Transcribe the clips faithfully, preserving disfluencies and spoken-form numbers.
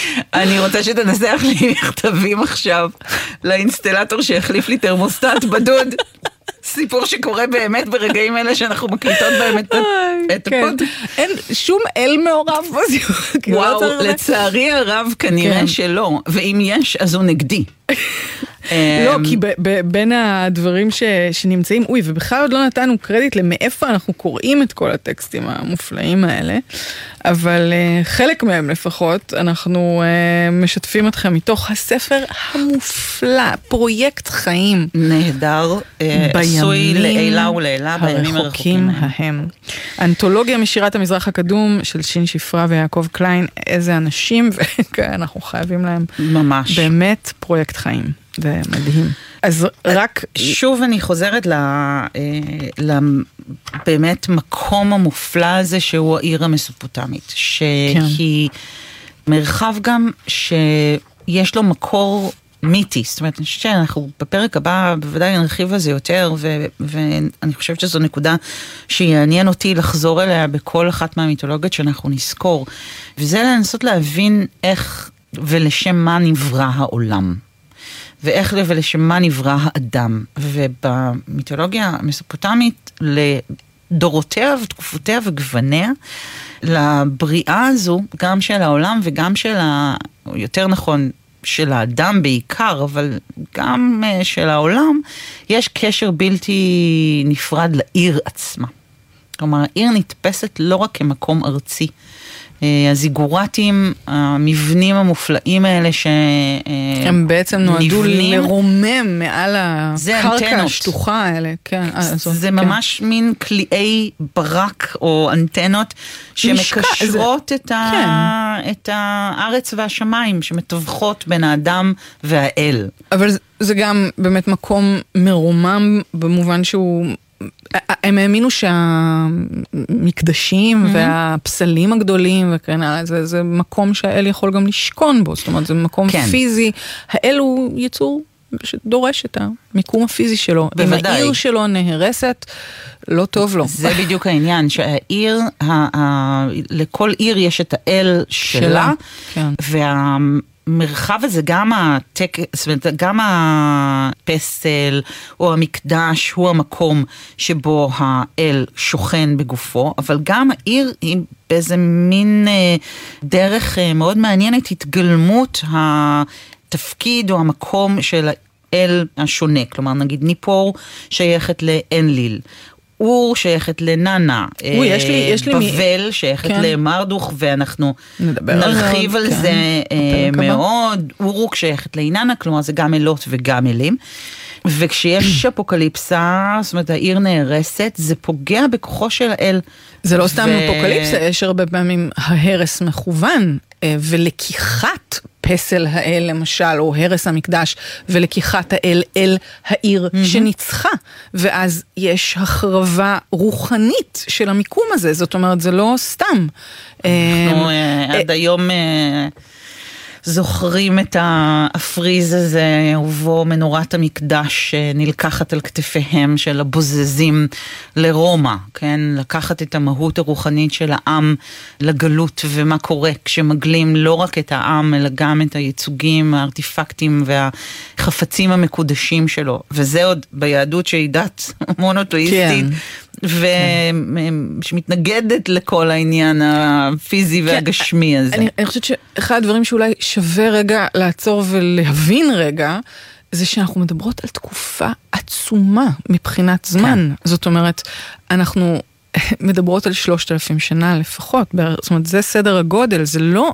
אני רוצה שתנסח לי מכתבים עכשיו לאינסטלטור שהחליף לי תרמוסטט בדוד. סיפור שקורה באמת ברגעים אלה שאנחנו מקליטות בהם את הפוד. אין שום אל מעורב בו. וואו, לצערי הרב כנראה שלא, ואם יש אז הוא נגדי. לא, כי בין הדברים שנמצאים, אוי, ובכלל עוד לא נתנו קרדיט למאיפה אנחנו קוראים את כל הטקסטים המופלאים האלה, אבל חלק מהם לפחות, אנחנו משתפים אתכם מתוך הספר המופלא, פרויקט חיים. נהדר, עשוי לעילה ולעילה בימים הרחוקים ההם. אנתולוגיה משירת המזרח הקדום של שין שפרה ויעקב קליין, איזה אנשים, ואנחנו חייבים להם ממש. באמת פרויקט חיים. זה מדהים. אז רק... שוב אני חוזרת ל... באמת מקום המופלא הזה שהוא העיר המסופוטמית. שהיא מרחב גם שיש לו מקור מיתי. זאת אומרת, אני חושבת שאנחנו בפרק הבא בוודאי נרחיב על זה יותר, ו... ואני חושבת שזו נקודה שיעניין אותי לחזור אליה בכל אחת מהמיתולוגיות שאנחנו נזכור. וזה לנסות להבין איך ולשם מה נברא העולם. ואיך ולשמה נברא האדם. ובמיתולוגיה המסופוטמית, לדורותיה ותקופותיה וגווניה, לבריאה הזו, גם של העולם וגם של, ה... יותר נכון, של האדם בעיקר, אבל גם של העולם, יש קשר בלתי נפרד לעיר עצמה. כלומר, העיר נתפסת לא רק כמקום ארצי, הזיגורטים, המבנים המופלאים האלה שהם הם בעצם נועדו לרומם מעל הקרקע השטוחה האלה. זה ממש מין כליי ברק או אנטנות שמקשרות את הארץ והשמיים, שמתווכות בין האדם והאל. אבל זה גם באמת מקום מרומם במובן שהוא... הם האמינו שהמקדשים והפסלים הגדולים וכן הלאה, זה, זה מקום שהאל יכול גם לשכון בו, זאת אומרת, זה מקום פיזי. האל הוא יצור שדורש את המיקום הפיזי שלו. אם העיר שלו נהרסת, לא טוב לו. זה בדיוק העניין, שהעיר, לכל עיר יש את האל שלה, וה... מרחב הזה, גם הטק, זאת אומרת, גם הפסל או המקדש הוא המקום שבו האל שוכן בגופו, אבל גם העיר היא באיזה מין אה, דרך אה, מאוד מעניינת, התגלמות התפקיד או המקום של האל השונה. כלומר, נגיד ניפור שייכת לאנליל, אור שייכת לננה, אוי, יש לי, יש לי בבל מי... שייכת כן. למרדוך, ואנחנו נרחיב על, על כן. זה כן. מאוד. אורוק שייכת לאיננה, כלומר זה גם אלות וגם אלים. וכשיש אפוקליפסה, זאת אומרת העיר נהרסת, זה פוגע בכוחו של האל. זה לא סתם ו... אפוקליפסה, יש הרבה פעמים ההרס מכוון, ולקיחת פסל האל למשל, או הרס המקדש, ולקיחת האל אל העיר mm-hmm. שניצחה, ואז יש החרבה רוחנית של המיקום הזה, זאת אומרת, זה לא סתם. אנחנו עד היום זוכרים את האפריז הזה, ובו מנורת המקדש נלקחת על כתפיהם של הבוזזים לרומא, כן? לקחת את המהות הרוחנית של העם לגלות, ומה קורה כשמגלים לא רק את העם, אלא גם את הייצוגים, הארטיפקטים והחפצים המקודשים שלו. וזה עוד ביהדות שהיא דת מונותאיסטית, ושמתנגדת לכל העניין הפיזי והגשמי הזה. אני, אני חושבת שאחד הדברים שאולי שווה רגע לעצור ולהבין רגע, זה שאנחנו מדברות על תקופה עצומה מבחינת זמן. זאת אומרת, אנחנו מדברות על שלושת אלפים שנה לפחות, זאת אומרת, זה סדר הגודל, זה לא...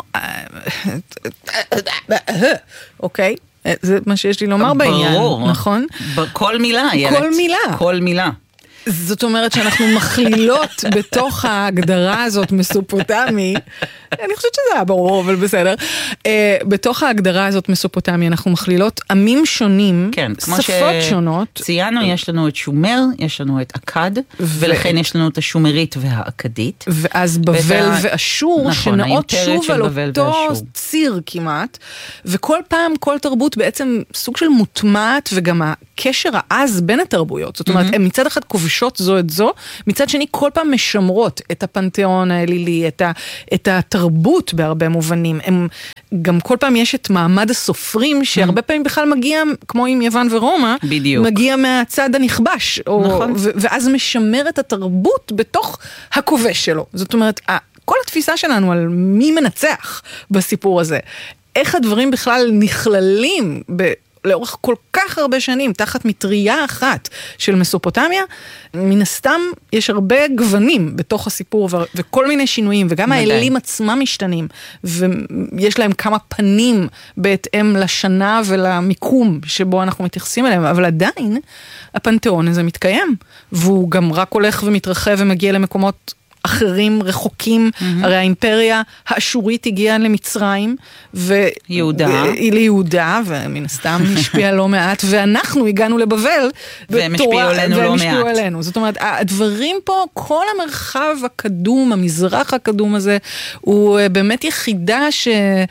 אוקיי? זה מה שיש לי לומר בעניין, נכון? כל מילה, ילד. כל מילה. כל מילה. זאת אומרת שאנחנו מכלילות בתוך ההגדרה הזאת מסופוטמי, אני חושבת שזה היה ברור, אבל בסדר, בתוך ההגדרה הזאת מסופוטמי, אנחנו מכלילות עמים שונים, שפות שונות. ציינו, יש לנו את שומר, יש לנו את אכד, ולכן יש לנו את השומרית והאכדית. ואז בבל ואשור, שנעות שוב על אותו ציר כמעט, וכל פעם, כל תרבות בעצם סוג של מוטמעת, וגם הקשר העז בין התרבויות. זאת אומרת, הן מצד אחד כובשות זו את זו, מצד שני כל פעם משמרות את הפנתיאון האלילי, את, ה, את התרבות בהרבה מובנים. הם, גם כל פעם יש את מעמד הסופרים, שהרבה פעמים בכלל מגיע, כמו עם יוון ורומא, בדיוק. מגיע מהצד הנכבש, או, נכון. ו, ואז משמר את התרבות בתוך הכובש שלו. זאת אומרת, כל התפיסה שלנו על מי מנצח בסיפור הזה, איך הדברים בכלל נכללים ב... לאורך כל כך הרבה שנים, תחת מטריה אחת של מסופוטמיה, מן הסתם יש הרבה גוונים בתוך הסיפור, ו- וכל מיני שינויים, וגם האלים עצמם משתנים, ויש להם כמה פנים בהתאם לשנה ולמיקום שבו אנחנו מתייחסים אליהם, אבל עדיין הפנתיאון הזה מתקיים, והוא גם רק הולך ומתרחב ומגיע למקומות אחרים רחוקים, mm-hmm. הרי האימפריה האשורית הגיעה למצרים, ו... יהודה. ו... ליהודה, ומן הסתם השפיעה לא מעט, ואנחנו הגענו לבבל, והם השפיעו עלינו לא מעט. עלינו. זאת אומרת, הדברים פה, כל המרחב הקדום, המזרח הקדום הזה, הוא באמת יחידה ש...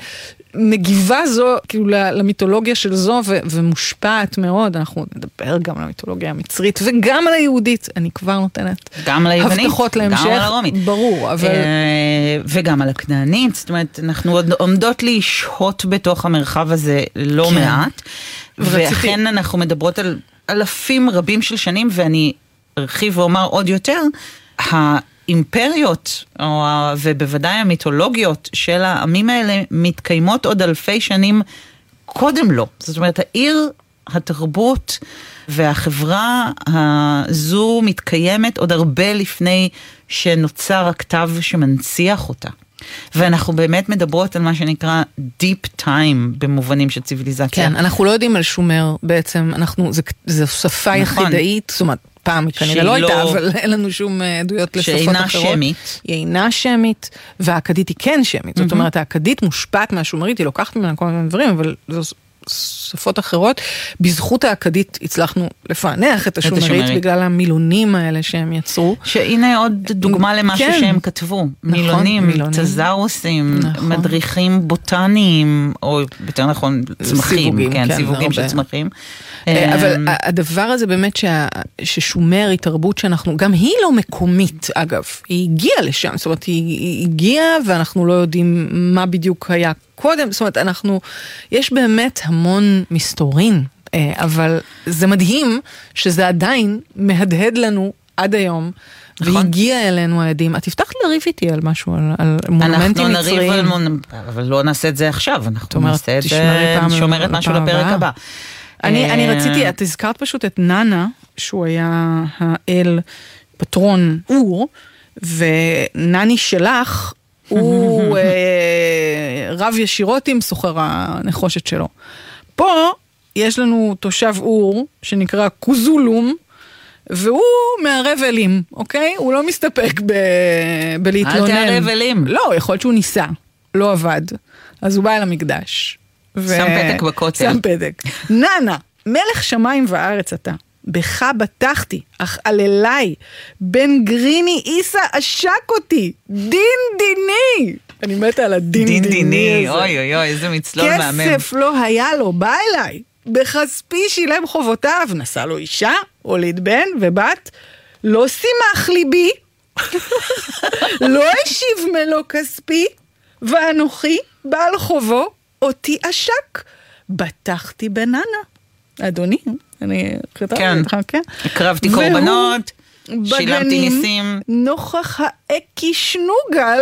מגיבה זו, כאילו, למיתולוגיה של זו, ו- ומושפעת מאוד. אנחנו נדבר גם על המיתולוגיה המצרית, וגם על היהודית. אני כבר נותנת גם על היוונית, הבטחות להמשך. גם על הרומית. ברור, אבל... וגם על הכנענית. זאת אומרת, אנחנו עוד עומדות להשהות בתוך המרחב הזה לא כן. מעט, ואכן אנחנו מדברות על אלפים רבים של שנים, ואני ארחיב ואומר עוד יותר, האימפריות, ובוודאי המיתולוגיות של העמים האלה, מתקיימות עוד אלפי שנים קודם לו. זאת אומרת, העיר, התרבות והחברה הזו מתקיימת עוד הרבה לפני שנוצר הכתב שמנציח אותה. ואנחנו באמת מדברות על מה שנקרא deep time במובנים של ציוויליזציה. כן, אנחנו לא יודעים על שומר בעצם, אנחנו, זה, זה שפה נכון. יחידאית, זאת אומרת, פעם כנראה לא הייתה, אבל אין לנו שום עדויות לשפות אחרות. שאינה שמית. היא אינה שמית, והאכדית היא כן שמית. זאת אומרת, האכדית מושפעת מהשומרית, היא לוקחת ממנה כל מיני דברים, אבל זו שפות אחרות. בזכות האכדית הצלחנו לפענח את השומרית, בגלל המילונים האלה שהם יצרו. שהנה עוד דוגמה למשהו שהם כתבו. מילונים, תזארוסים, מדריכים בוטניים, או יותר נכון, צמחים, כן, סיווגים של צמחים. אבל הדבר הזה באמת ששומר היא תרבות שאנחנו, גם היא לא מקומית אגב, היא הגיעה לשם, זאת אומרת היא הגיעה ואנחנו לא יודעים מה בדיוק היה קודם, זאת אומרת אנחנו, יש באמת המון מסתורין, אבל זה מדהים שזה עדיין מהדהד לנו עד היום, והגיע אלינו העדים. את תפתח לריב איתי על משהו, על מונומנטים מצריים. אנחנו נריב, אבל לא נעשה את זה עכשיו, אנחנו נעשה את זה, שומרת משהו לפרק הבא. אני, אני רציתי, את הזכרת פשוט את נאנה, שהוא היה האל פטרון אור, ונני שלך, הוא רב ישירות עם סוחר הנחושת שלו. פה יש לנו תושב אור, שנקרא קוזולום, והוא מערב אלים, אוקיי? הוא לא מסתפק ב... בלהתלונן. אל תערב אלים. לא, יכול להיות שהוא ניסה, לא עבד. אז הוא בא אל המקדש. ו... שם פתק בכותל. שם פתק. נאנה, מלך שמיים וארץ אתה. בך בטחתי, אך על אליי, בן גריני איסה עשק אותי. דין דיני. אני מתה על הדין דיני. דין דיני, אוי אוי אוי, איזה מצלול מהמם. כסף לא היה לו, בא אליי. בכספי שילם חובותיו, נסע לו אישה, הוליד בן ובת, לא שימח ליבי, לא השיב מלוא כספי, ואנוכי, בעל חובו, אותי עשק, בטחתי בננה. אדוני, אני חטאתי אותך, כן? הקרבתי קורבנות, שילמתי ניסים. נוכח האקי שנוגל,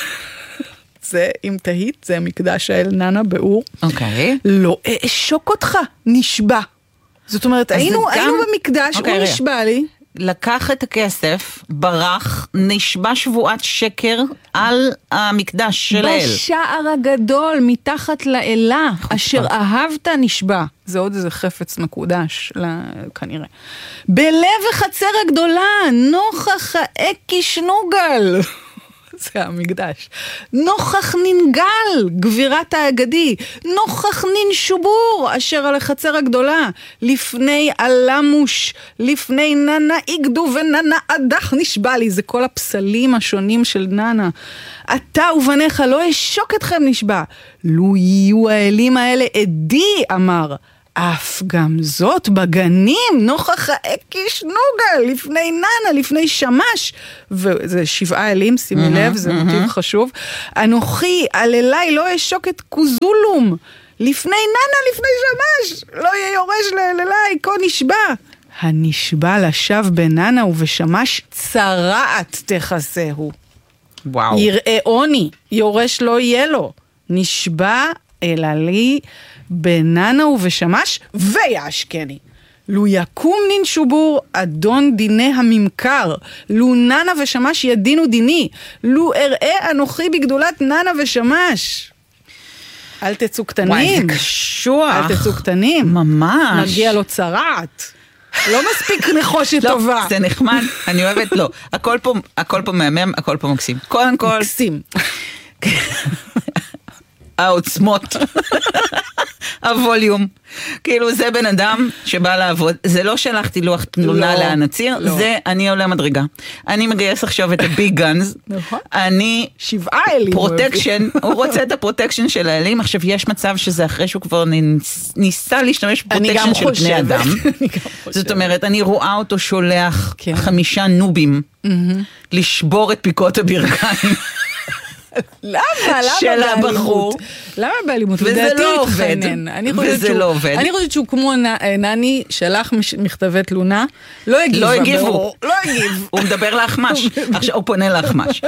זה, אם תהית, זה מקדש האל ננה באור. אוקיי. לא אשוק אותך, נשבע. זאת אומרת, היינו, גם... היינו במקדש, אוקיי, הוא נשבע לי. לקח את הכסף, ברח, נשבע שבועת שקר על המקדש של האל. בשער הגדול, מתחת לאלה, אשר אהבת נשבע. זה עוד איזה חפץ מקודש, כנראה. בלב החצר הגדולה, נוכח האקי שנוגל. זה המקדש. נוכח ננגל, גבירת האגדי, נוכח נין שובור, אשר על החצר הגדולה, לפני אלמוש, לפני ננה איגדו וננה אדך נשבע לי, זה כל הפסלים השונים של ננה. אתה ובניך לא אשוק אתכם נשבע, לו יהיו האלים האלה עדי, אמר, אף גם זאת בגנים, נוכח האקיש נוגה, לפני ננה, לפני שמש, וזה שבעה אלים, שימי לב, זה מוטיב חשוב, אנוכי, על אליי לא אשוק את כוזולום, לפני ננה, לפני שמש, לא יהיה יורש לאליי, כה נשבע. הנשבע לשווא בננה ובשמש צרעת תכסהו. וואו. יראה עוני, יורש לא יהיה לו. נשבע אלא לי בננה ובשמש ויעשקני. לו יקום נין שובור אדון דיני הממכר, לו ננה ושמש ידינו דיני, לו אראה אנוכי בגדולת ננה ושמש. אל תצאו קטנים. וואי, זה קשוח. אל תצאו קטנים. ממש. מגיע לו צרעת. לא מספיק נחושת טובה. לא, זה נחמד, אני אוהבת, לא. הכל פה, הכל פה מהמם, הכל פה מקסים. קודם כל... מקסים. העוצמות, הווליום. כאילו זה בן אדם שבא לעבוד, זה לא שלחתי לוח תלונה להנציר, זה אני עולה מדרגה. אני מגייס עכשיו את הביג גאנז, אני שבעה אלים. פרוטקשן, הוא רוצה את הפרוטקשן של האלים, עכשיו יש מצב שזה אחרי שהוא כבר ניסה להשתמש בפרוטקשן של בני אדם. זאת אומרת, אני רואה אותו שולח חמישה נובים לשבור את פיקות הברכיים. למה? למה של הבחור. למה באלימות? וזה לא עובד. וזה לא עובד. אני חושבת שהוא כמו נני, שלח מכתבי תלונה, לא הגיבו. לא הגיבו. לא הגיב. הוא מדבר לאחמש. עכשיו הוא פונה לאחמש.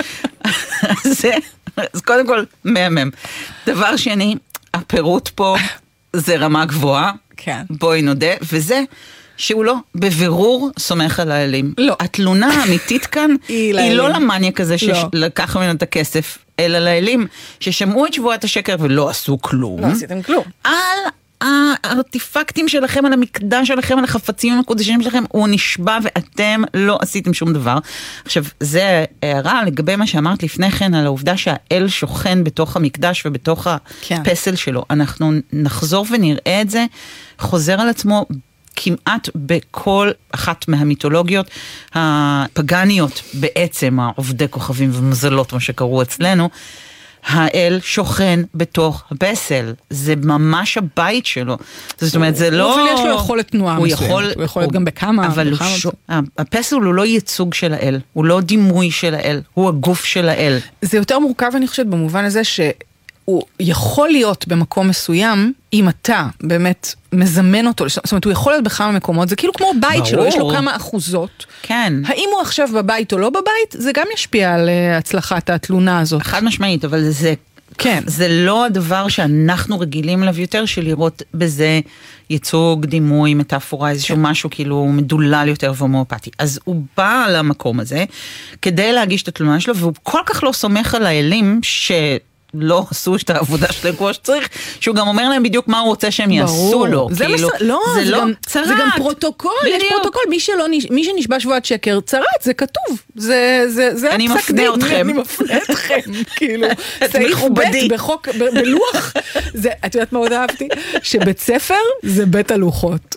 אז קודם כל, מהמם. דבר שני, הפירוט פה זה רמה גבוהה. כן. בואי נודה. וזה שהוא לא בבירור סומך על האלים. לא. התלונה האמיתית כאן היא לא למניאק הזה שלקח ממנו את הכסף, אלא לאלים ששמעו את שבועת השקר ולא עשו כלום. לא עשיתם כלום. על הארטיפקטים שלכם, על המקדש שלכם, על החפצים המקודשים שלכם, הוא נשבע ואתם לא עשיתם שום דבר. עכשיו, זה הערה לגבי מה שאמרת לפני כן, על העובדה שהאל שוכן בתוך המקדש ובתוך הפסל שלו. אנחנו נחזור ונראה את זה, חוזר על עצמו כמעט בכל אחת מהמיתולוגיות הפגניות, בעצם העובדי כוכבים ומזלות, מה שקראו אצלנו, האל שוכן בתוך הפסל. זה ממש הבית שלו. זאת אומרת, זה לא... אבל יש לו יכולת תנועה מסוימת. הוא יכול להיות גם בכמה. אבל הפסל הוא לא ייצוג של האל. הוא לא דימוי של האל. הוא הגוף של האל. זה יותר מורכב, אני חושבת, במובן הזה ש... הוא יכול להיות במקום מסוים, אם אתה באמת מזמן אותו, זאת אומרת, הוא יכול להיות בכמה מקומות, זה כאילו כמו בית שלו, יש לו כמה אחוזות. כן. האם הוא עכשיו בבית או לא בבית, זה גם ישפיע על הצלחת התלונה הזאת. חד משמעית, אבל זה... כן. זה לא הדבר שאנחנו רגילים אליו יותר, של לראות בזה ייצוג, דימוי, מטאפורה, איזשהו משהו כאילו מדולל יותר והומואפתי. אז הוא בא למקום הזה, כדי להגיש את התלונה שלו, והוא כל כך לא סומך על האלים ש... לא עשו את העבודה שלהם כמו שצריך, שהוא גם אומר להם בדיוק מה הוא רוצה שהם יעשו לו. זה כאילו, מס... לא, זה, זה, לא גם, זה גם פרוטוקול, בדיוק. יש פרוטוקול, מי, שלא, מי שנשבע שבועת שקר, צרת, זה כתוב. זה, זה, זה אני מפנה אתכם. אני מפנה אתכם, כאילו, סעיף בית בחוק, ב, בלוח, זה, את יודעת מה עוד אהבתי? שבית ספר זה בית הלוחות.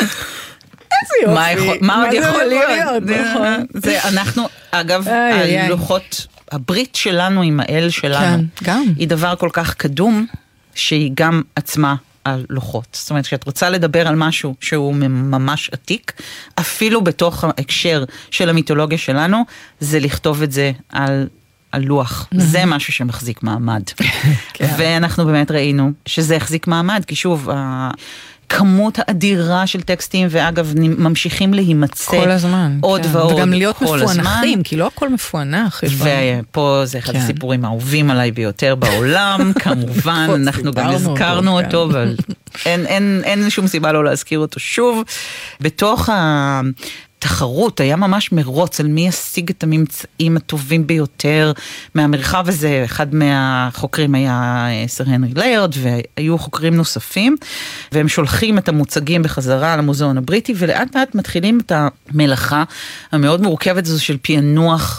איזה יופי. מה עוד יכול להיות? זה אנחנו, אגב, הלוחות... הברית שלנו עם האל שלנו, כן, גם. היא דבר כל כך קדום, שהיא גם עצמה על לוחות. זאת אומרת, כשאת רוצה לדבר על משהו שהוא ממש עתיק, אפילו בתוך ההקשר של המיתולוגיה שלנו, זה לכתוב את זה על, על לוח. Mm-hmm. זה משהו שמחזיק מעמד. כן. ואנחנו באמת ראינו שזה החזיק מעמד, כי שוב, כמות האדירה של טקסטים, ואגב, ממשיכים להימצא כל הזמן, עוד כן. ועוד. וגם להיות מפוענחים, כי לא הכל מפוענח. ופה זה אחד כן. הסיפורים האהובים עליי ביותר בעולם, כמובן, אנחנו גם הזכרנו אותו, אותו כן. אבל אין, אין, אין שום סיבה לא להזכיר אותו שוב. בתוך ה... תחרות, היה ממש מרוץ על מי ישיג את הממצאים הטובים ביותר מהמרחב הזה. אחד מהחוקרים היה סר הנרי ליירד, והיו חוקרים נוספים, והם שולחים את המוצגים בחזרה למוזיאון הבריטי, ולאט לאט מתחילים את המלאכה המאוד מורכבת הזו של פענוח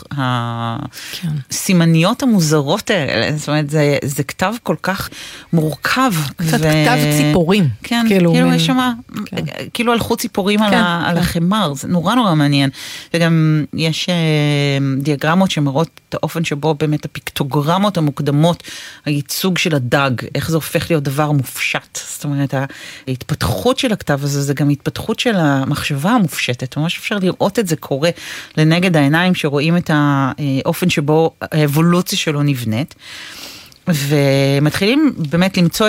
הסימניות המוזרות האלה. זאת אומרת, זה, זה כתב כל כך מורכב. קצת ו... כתב ציפורים. כן, כאילו, כאילו, מין... שמה, כן. כאילו הלכו ציפורים כן, על, כן. על החמר, זה נורא נורא נורא מעניין, וגם יש דיאגרמות שמראות את האופן שבו באמת הפיקטוגרמות המוקדמות, הייצוג של הדג, איך זה הופך להיות דבר מופשט, זאת אומרת ההתפתחות של הכתב הזה זה גם התפתחות של המחשבה המופשטת, ממש אפשר לראות את זה קורה לנגד העיניים שרואים את האופן שבו האבולוציה שלו נבנית, ומתחילים באמת למצוא